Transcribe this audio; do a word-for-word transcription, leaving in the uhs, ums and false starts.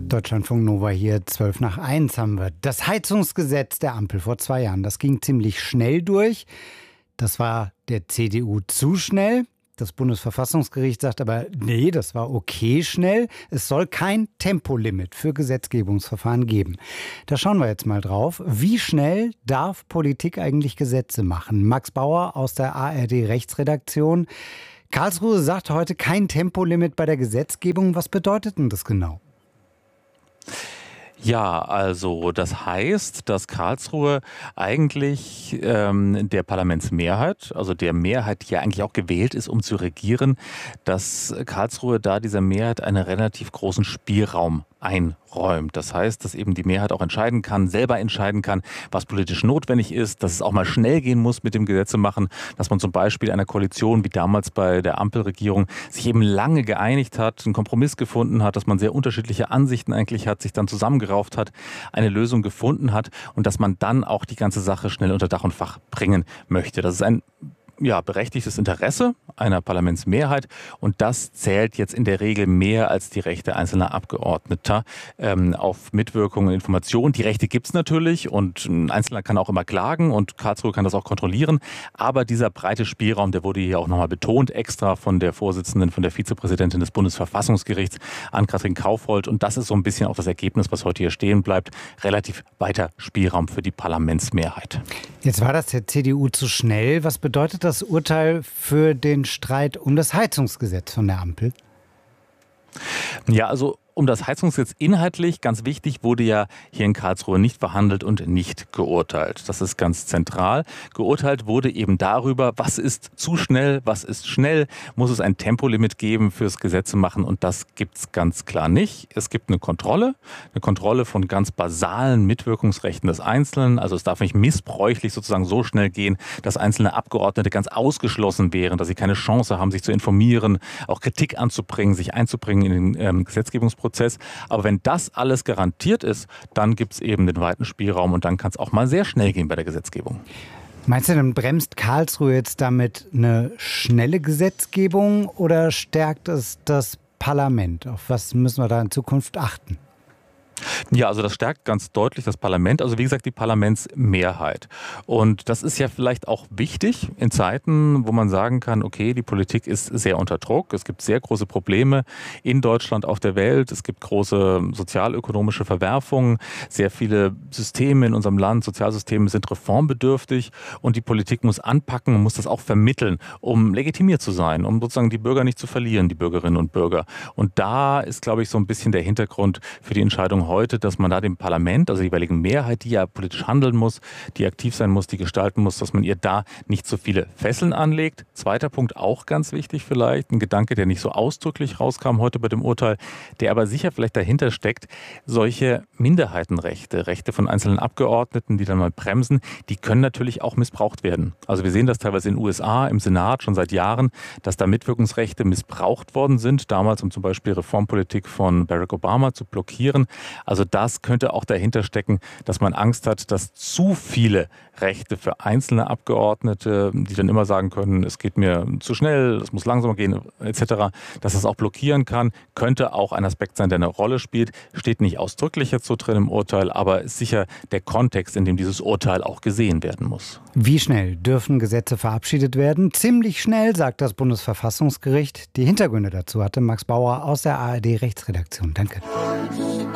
Deutschlandfunk Nova hier, zwölf nach eins haben wir. Das Heizungsgesetz der Ampel vor zwei Jahren, das ging ziemlich schnell durch. Das war der C D U zu schnell. Das Bundesverfassungsgericht sagt aber, nee, das war okay schnell. Es soll kein Tempolimit für Gesetzgebungsverfahren geben. Da schauen wir jetzt mal drauf. Wie schnell darf Politik eigentlich Gesetze machen? Max Bauer aus der A R D-Rechtsredaktion. Karlsruhe sagt heute kein Tempolimit bei der Gesetzgebung. Was bedeutet denn das genau? Ja, also das heißt, dass Karlsruhe eigentlich ähm, der Parlamentsmehrheit, also der Mehrheit, die ja eigentlich auch gewählt ist, um zu regieren, dass Karlsruhe da dieser Mehrheit einen relativ großen Spielraum einräumt. Das heißt, dass eben die Mehrheit auch entscheiden kann, selber entscheiden kann, was politisch notwendig ist, dass es auch mal schnell gehen muss mit dem Gesetzemachen, dass man zum Beispiel einer Koalition wie damals bei der Ampelregierung sich eben lange geeinigt hat, einen Kompromiss gefunden hat, dass man sehr unterschiedliche Ansichten eigentlich hat, sich dann zusammengerauft hat, eine Lösung gefunden hat und dass man dann auch die ganze Sache schnell unter Dach und Fach bringen möchte. Das ist ein ja, berechtigtes Interesse einer Parlamentsmehrheit und das zählt jetzt in der Regel mehr als die Rechte einzelner Abgeordneter ähm, auf Mitwirkung und Information. Die Rechte gibt's natürlich und ein Einzelner kann auch immer klagen und Karlsruhe kann das auch kontrollieren, aber dieser breite Spielraum, der wurde hier auch nochmal betont, extra von der Vorsitzenden, von der Vizepräsidentin des Bundesverfassungsgerichts, Ann-Kathrin Kaufhold, und das ist so ein bisschen auch das Ergebnis, was heute hier stehen bleibt, relativ weiter Spielraum für die Parlamentsmehrheit. Jetzt war das der C D U zu schnell. Was bedeutet das Urteil für den Streit um das Heizungsgesetz von der Ampel? Ja, also um das Heizungsgesetz inhaltlich, ganz wichtig, wurde ja hier in Karlsruhe nicht verhandelt und nicht geurteilt. Das ist ganz zentral. Geurteilt wurde eben darüber, was ist zu schnell, was ist schnell, muss es ein Tempolimit geben fürs Gesetzemachen und das gibt's ganz klar nicht. Es gibt eine Kontrolle, eine Kontrolle von ganz basalen Mitwirkungsrechten des Einzelnen. Also es darf nicht missbräuchlich sozusagen so schnell gehen, dass einzelne Abgeordnete ganz ausgeschlossen wären, dass sie keine Chance haben, sich zu informieren, auch Kritik anzubringen, sich einzubringen in den ähm, Gesetzgebungsprozess. Aber wenn das alles garantiert ist, dann gibt es eben den weiten Spielraum und dann kann es auch mal sehr schnell gehen bei der Gesetzgebung. Meinst du, dann bremst Karlsruhe jetzt damit eine schnelle Gesetzgebung oder stärkt es das Parlament? Auf was müssen wir da in Zukunft achten? Ja, also das stärkt ganz deutlich das Parlament, also wie gesagt die Parlamentsmehrheit. Und das ist ja vielleicht auch wichtig in Zeiten, wo man sagen kann, okay, die Politik ist sehr unter Druck, es gibt sehr große Probleme in Deutschland, auf der Welt, es gibt große sozialökonomische Verwerfungen, sehr viele Systeme in unserem Land, Sozialsysteme sind reformbedürftig und die Politik muss anpacken und muss das auch vermitteln, um legitimiert zu sein, um sozusagen die Bürger nicht zu verlieren, die Bürgerinnen und Bürger. Und da ist, glaube ich, so ein bisschen der Hintergrund für die Entscheidung heute, dass man da dem Parlament, also der jeweiligen Mehrheit, die ja politisch handeln muss, die aktiv sein muss, die gestalten muss, dass man ihr da nicht so viele Fesseln anlegt. Zweiter Punkt, auch ganz wichtig vielleicht, ein Gedanke, der nicht so ausdrücklich rauskam heute bei dem Urteil, der aber sicher vielleicht dahinter steckt, solche Minderheitenrechte, Rechte von einzelnen Abgeordneten, die dann mal bremsen, die können natürlich auch missbraucht werden. Also wir sehen das teilweise in den U S A, im Senat schon seit Jahren, dass da Mitwirkungsrechte missbraucht worden sind, damals um zum Beispiel Reformpolitik von Barack Obama zu blockieren. Also das könnte auch dahinter stecken, dass man Angst hat, dass zu viele Rechte für einzelne Abgeordnete, die dann immer sagen können, es geht mir zu schnell, es muss langsamer gehen et cetera, dass das auch blockieren kann, könnte auch ein Aspekt sein, der eine Rolle spielt. Steht nicht ausdrücklich jetzt so drin im Urteil, aber ist sicher der Kontext, in dem dieses Urteil auch gesehen werden muss. Wie schnell dürfen Gesetze verabschiedet werden? Ziemlich schnell, sagt das Bundesverfassungsgericht. Die Hintergründe dazu hatte Max Bauer aus der A R D-Rechtsredaktion. Danke.